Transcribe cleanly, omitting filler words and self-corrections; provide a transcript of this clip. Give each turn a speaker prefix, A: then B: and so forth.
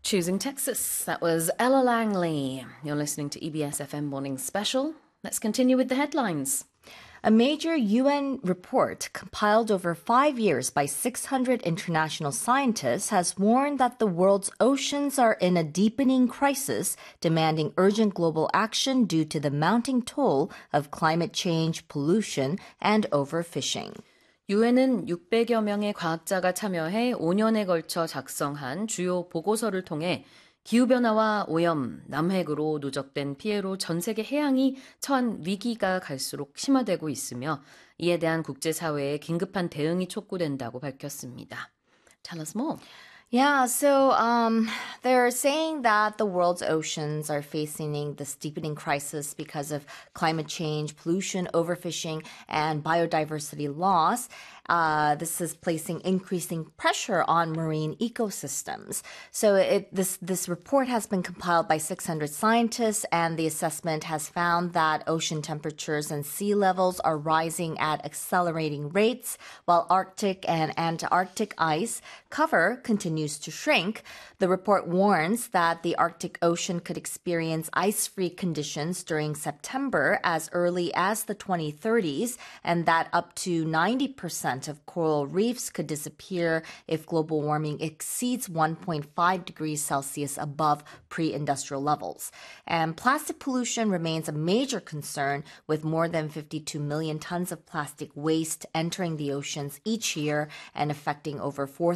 A: Choosing Texas. That was Ella Langley. You're listening to EBS FM Morning Special. Let's continue with the headlines.
B: A major UN report compiled over 5 years by 600 international scientists has warned that the world's oceans are in a deepening crisis, demanding urgent global action due to the mounting toll of climate change, pollution, and overfishing.
A: 유엔은 600여 명의 과학자가 참여해 5년에 걸쳐 작성한 주요 보고서를 통해 기후변화와 오염, 남핵으로 누적된 피해로 전 세계 해양이 처한 위기가 갈수록 심화되고 있으며 이에 대한 국제사회의 긴급한 대응이 촉구된다고 밝혔습니다. Tell us more.
B: Yeah, so they're saying that the world's oceans are facing this deepening crisis because of climate change, pollution, overfishing, and biodiversity loss. This is placing increasing pressure on marine ecosystems. So this report has been compiled by 600 scientists, and the assessment has found that ocean temperatures and sea levels are rising at accelerating rates, while Arctic and Antarctic ice cover continues to shrink. The report warns that the Arctic Ocean could experience ice-free conditions during September as early as the 2030s, and that up to 90% of coral reefs could disappear if global warming exceeds 1.5 degrees Celsius above pre-industrial levels. And plastic pollution remains a major concern, with more than 52 million tons of plastic waste entering the oceans each year and affecting over